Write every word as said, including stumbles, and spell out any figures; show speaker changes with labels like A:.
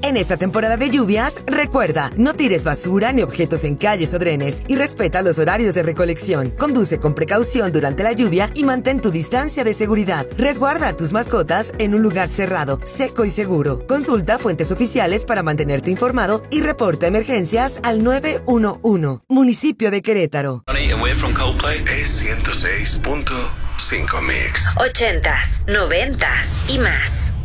A: En esta temporada de lluvias, recuerda, no tires basura ni objetos en calles o drenes y respeta los horarios de recolección. Conduce con precaución durante la lluvia y mantén tu distancia de seguridad. Resguarda a tus mascotas en un lugar cerrado, seco y seguro. Consulta fuentes oficiales para mantenerte informado y reporta emergencias al nueve uno uno. Municipio de Querétaro.
B: Es ciento seis punto cinco Mix.
C: Ochentas, noventas y más.